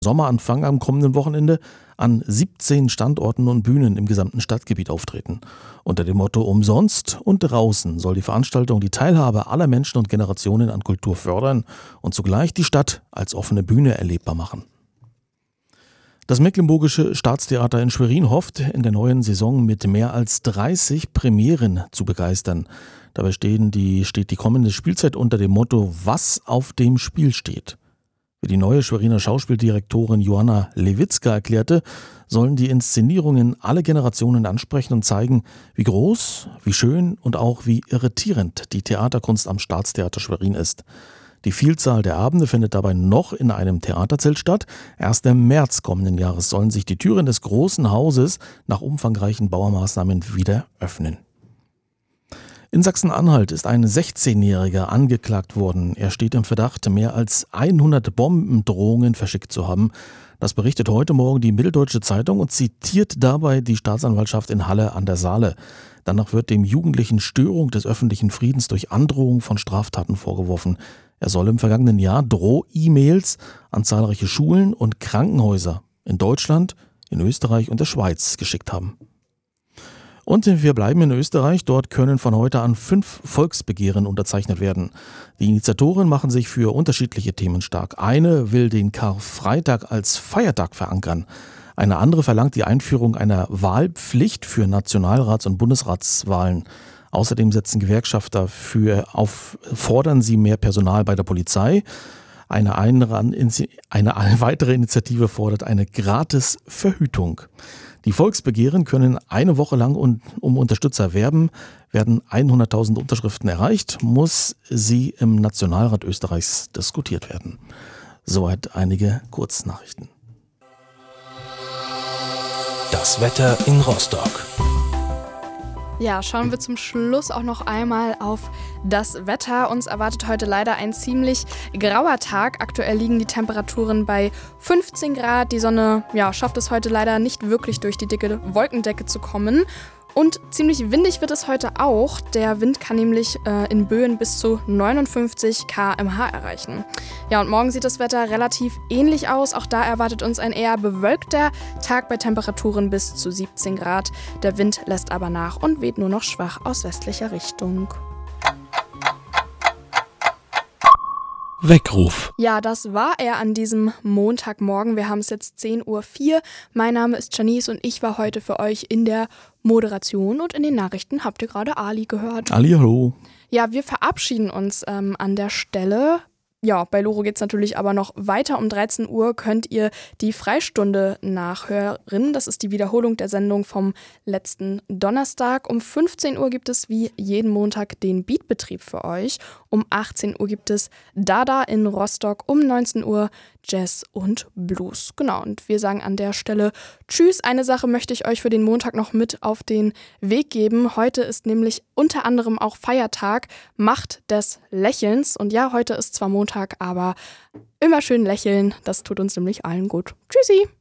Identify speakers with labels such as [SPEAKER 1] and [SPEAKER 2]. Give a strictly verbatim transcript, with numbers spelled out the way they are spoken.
[SPEAKER 1] Sommeranfang am kommenden Wochenende an siebzehn Standorten und Bühnen im gesamten Stadtgebiet auftreten. Unter dem Motto „Umsonst und draußen“ soll die Veranstaltung die Teilhabe aller Menschen und Generationen an Kultur fördern und zugleich die Stadt als offene Bühne erlebbar machen. Das Mecklenburgische Staatstheater in Schwerin hofft, in der neuen Saison mit mehr als dreißig Premieren zu begeistern. Dabei stehen die, steht die kommende Spielzeit unter dem Motto „Was auf dem Spiel steht“. Wie die neue Schweriner Schauspieldirektorin Johanna Lewitzka erklärte, sollen die Inszenierungen alle Generationen ansprechen und zeigen, wie groß, wie schön und auch wie irritierend die Theaterkunst am Staatstheater Schwerin ist. Die Vielzahl der Abende findet dabei noch in einem Theaterzelt statt. Erst im März kommenden Jahres sollen sich die Türen des großen Hauses nach umfangreichen Baumaßnahmen wieder öffnen. In Sachsen-Anhalt ist ein sechzehnjähriger angeklagt worden. Er steht im Verdacht, mehr als hundert Bombendrohungen verschickt zu haben. Das berichtet heute Morgen die Mitteldeutsche Zeitung und zitiert dabei die Staatsanwaltschaft in Halle an der Saale. Danach wird dem Jugendlichen Störung des öffentlichen Friedens durch Androhung von Straftaten vorgeworfen. Er soll im vergangenen Jahr Droh-E-Mails an zahlreiche Schulen und Krankenhäuser in Deutschland, in Österreich und der Schweiz geschickt haben. Und wir bleiben in Österreich. Dort können von heute an fünf Volksbegehren unterzeichnet werden. Die Initiatoren machen sich für unterschiedliche Themen stark. Eine will den Karfreitag als Feiertag verankern. Eine andere verlangt die Einführung einer Wahlpflicht für Nationalrats- und Bundesratswahlen. Außerdem setzen Gewerkschafter für auf, fordern sie mehr Personal bei der Polizei. Eine, eine weitere Initiative fordert eine Gratis-Verhütung. Die Volksbegehren können eine Woche lang um Unterstützer werben. Werden hunderttausend Unterschriften erreicht, muss sie im Nationalrat Österreichs diskutiert werden. Soweit einige Kurznachrichten.
[SPEAKER 2] Das Wetter in Rostock.
[SPEAKER 3] Ja, schauen wir zum Schluss auch noch einmal auf das Wetter. Uns erwartet heute leider ein ziemlich grauer Tag. Aktuell liegen die Temperaturen bei fünfzehn Grad. Die Sonne ja, schafft es heute leider nicht wirklich durch die dicke Wolkendecke zu kommen. Und ziemlich windig wird es heute auch. Der Wind kann nämlich äh, in Böen bis zu neunundfünfzig Kilometer pro Stunde erreichen. Ja, und morgen sieht das Wetter relativ ähnlich aus. Auch da erwartet uns ein eher bewölkter Tag bei Temperaturen bis zu siebzehn Grad. Der Wind lässt aber nach und weht nur noch schwach aus westlicher Richtung.
[SPEAKER 2] Weckruf.
[SPEAKER 3] Ja, das war er an diesem Montagmorgen. Wir haben es jetzt zehn Uhr vier. Mein Name ist Janice und ich war heute für euch in der Moderation und in den Nachrichten habt ihr gerade Ali gehört.
[SPEAKER 1] Ali, hallo.
[SPEAKER 3] Ja, wir verabschieden uns ähm, an der Stelle. Ja, bei Loro geht es natürlich aber noch weiter. Um dreizehn Uhr könnt ihr die Freistunde nachhören. Das ist die Wiederholung der Sendung vom letzten Donnerstag. Um fünfzehn Uhr gibt es wie jeden Montag den Beatbetrieb für euch. Um achtzehn Uhr gibt es Dada in Rostock. Um neunzehn Uhr Jazz und Blues. Genau, und wir sagen an der Stelle Tschüss. Eine Sache möchte ich euch für den Montag noch mit auf den Weg geben. Heute ist nämlich unter anderem auch Feiertag, Macht des Lächelns. Und ja, heute ist zwar Montag, aber immer schön lächeln. Das tut uns nämlich allen gut. Tschüssi!